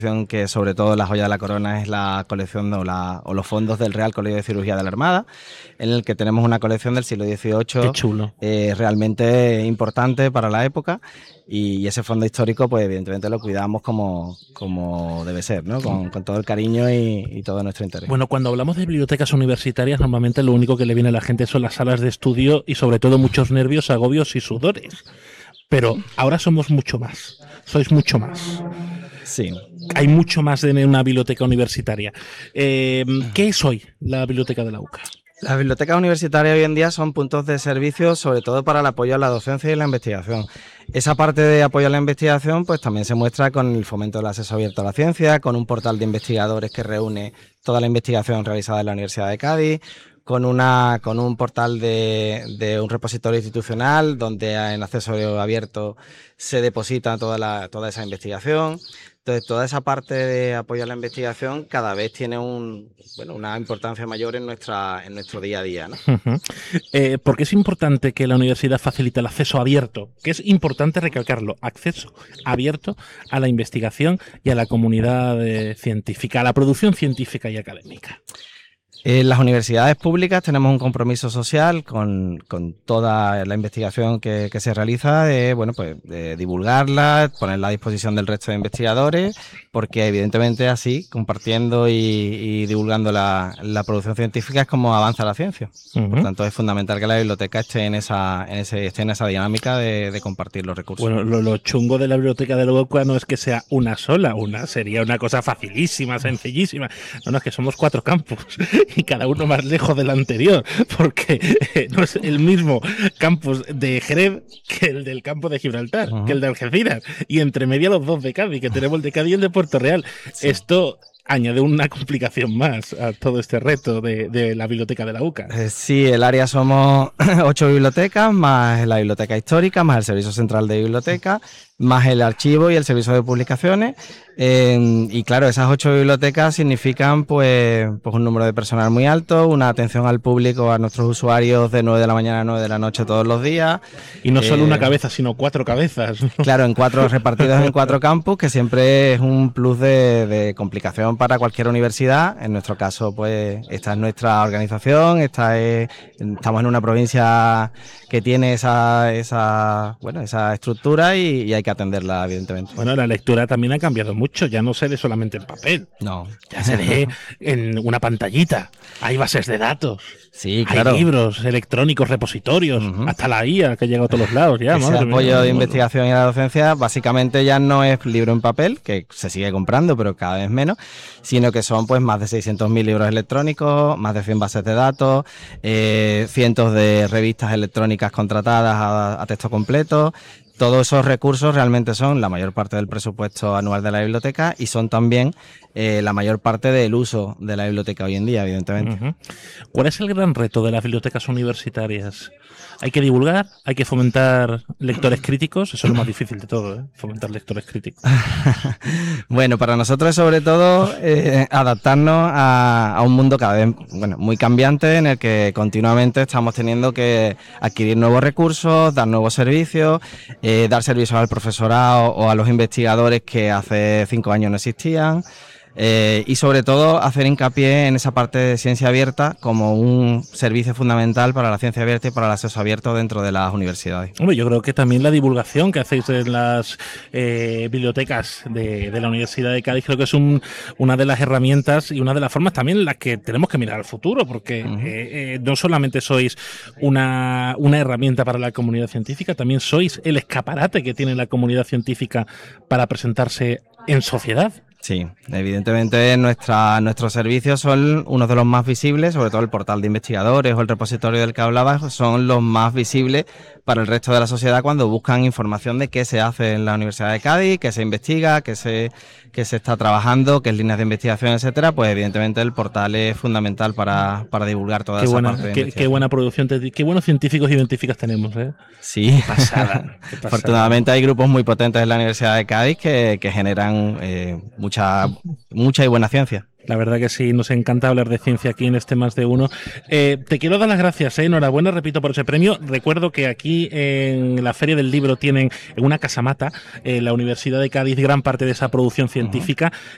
que sobre todo la joya de la corona es la colección o los fondos del Real Colegio de Cirugía de la Armada, en el que tenemos una colección del siglo Qué XVIII chulo. realmente importante para la época, y ese fondo histórico pues evidentemente lo cuidamos como debe ser, ¿no? Con todo el cariño y todo nuestro interés. Bueno, cuando hablamos de bibliotecas universitarias, normalmente lo único que le viene a la gente son las salas de estudio y sobre todo muchos nervios, agobios y sudores. Pero ahora somos mucho más. Sois mucho más. Sí. Hay mucho más en una biblioteca universitaria. ¿Qué es hoy la biblioteca de la UCA? Las bibliotecas universitarias hoy en día son puntos de servicio, sobre todo para el apoyo a la docencia y la investigación. Esa parte de apoyo a la investigación pues también se muestra con el fomento del acceso abierto a la ciencia, con un portal de investigadores que reúne toda la investigación realizada en la Universidad de Cádiz, con un portal de un repositorio institucional donde en acceso abierto se deposita toda esa investigación. Entonces, toda esa parte de apoyo a la investigación cada vez tiene una importancia mayor en nuestro día a día, ¿no? ¿Por qué es importante que la universidad facilite el acceso abierto? Que es importante recalcarlo, acceso abierto a la investigación y a la comunidad científica, a la producción científica y académica. En las universidades públicas tenemos un compromiso social con toda la investigación que se realiza, de divulgarla, ponerla a disposición del resto de investigadores, porque evidentemente así, compartiendo y divulgando la producción científica es como avanza la ciencia. Por tanto, es fundamental que la biblioteca esté en esa dinámica de compartir los recursos. Bueno, lo chungo de la biblioteca de la UCA no es que sea una sola, sería una cosa facilísima, sencillísima. No, es que somos 4 campus y cada uno más lejos del anterior, porque no es el mismo campus de Jerez que el del campo de Gibraltar, que el de Algeciras, y entre media los 2 de Cádiz, que tenemos el de Cádiz y el de Puerto Real. Sí. Esto añade una complicación más a todo este reto de la biblioteca de la UCA. Sí, el área somos 8 bibliotecas, más la biblioteca histórica, más el servicio central de biblioteca, más el archivo y el servicio de publicaciones. Y claro, esas 8 bibliotecas significan pues un número de personal muy alto, una atención al público, a nuestros usuarios de 9 de la mañana a 9 de la noche todos los días. Y no solo una cabeza, sino 4 cabezas. Claro, repartidos en 4 campus, que siempre es un plus de complicación para cualquier universidad. En nuestro caso, pues esta es nuestra organización, estamos en una provincia que tiene esa estructura y hay que atenderla, evidentemente. Bueno, la lectura también ha cambiado mucho, ya no se lee solamente en papel. No. Ya se lee en una pantallita, hay bases de datos. Sí, claro. Hay libros electrónicos, repositorios, hasta la IA que ha llegado a todos los lados. Ya, ese apoyo de investigación y la docencia básicamente ya no es libro en papel, que se sigue comprando, pero cada vez menos, sino que son pues más de 600.000 libros electrónicos, más de 100 bases de datos, cientos de revistas electrónicas contratadas a texto completo. Todos esos recursos realmente son la mayor parte del presupuesto anual de la biblioteca y son también la mayor parte del uso de la biblioteca hoy en día, evidentemente. ¿Cuál es el gran reto de las bibliotecas universitarias? Hay que divulgar, hay que fomentar lectores críticos, eso es lo más difícil de todo, fomentar lectores críticos. Bueno, para nosotros es sobre todo adaptarnos a un mundo cada vez muy cambiante, en el que continuamente estamos teniendo que adquirir nuevos recursos, dar nuevos servicios, dar servicios al profesorado o a los investigadores que hace 5 años no existían. Y sobre todo hacer hincapié en esa parte de ciencia abierta como un servicio fundamental para la ciencia abierta y para el acceso abierto dentro de las universidades. Hombre, yo creo que también la divulgación que hacéis en las bibliotecas de la Universidad de Cádiz creo que es una de las herramientas y una de las formas también en las que tenemos que mirar al futuro, porque no solamente sois una herramienta para la comunidad científica, también sois el escaparate que tiene la comunidad científica para presentarse en sociedad. Sí, evidentemente nuestros servicios son uno de los más visibles, sobre todo el portal de investigadores o el repositorio del que hablabas, son los más visibles para el resto de la sociedad cuando buscan información de qué se hace en la Universidad de Cádiz, qué se investiga, qué se está trabajando, qué líneas de investigación, etcétera. Pues evidentemente el portal es fundamental para divulgar toda esa parte de investigación. Qué buena producción, qué buenos científicos y científicas tenemos, ¿eh? Sí, qué pasada. Afortunadamente hay grupos muy potentes en la Universidad de Cádiz que generan mucha y buena ciencia. La verdad que sí, nos encanta hablar de ciencia aquí en este Más de Uno. Te quiero dar las gracias, enhorabuena, repito, por ese premio. Recuerdo que aquí en la Feria del Libro tienen en una casamata, la Universidad de Cádiz, gran parte de esa producción científica